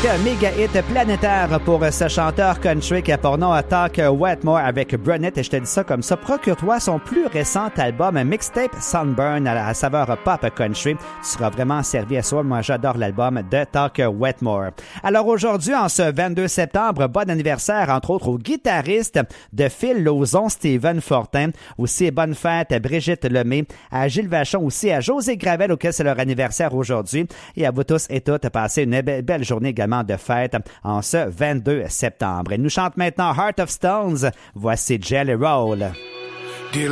été un méga hit planétaire pour ce chanteur country qui a pour nom Talk Wetmore avec Brunette. Et je te dis ça comme ça, procure-toi son plus récent album Mixtape Sunburn à la saveur pop country. Tu seras vraiment servi à soi. Moi, j'adore l'album de Talk Wetmore. Alors aujourd'hui, en ce 22 septembre, bon anniversaire entre autres au guitariste de Phil Lauzon, Steven Fortin. Aussi, bonne fête à Brigitte Lemay, à Gilles Vachon aussi, à José Gravel auquel c'est leur anniversaire aujourd'hui. Et à vous tous et toutes, passez une belle journée également de fête en ce 22 septembre. Elle nous chante maintenant Heart of Stones. Voici Jelly Roll.